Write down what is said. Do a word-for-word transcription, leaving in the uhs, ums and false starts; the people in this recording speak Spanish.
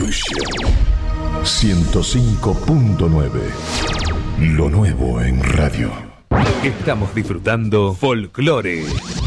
Fusion ciento cinco punto nueve. Lo nuevo en radio. Estamos disfrutando Folclore.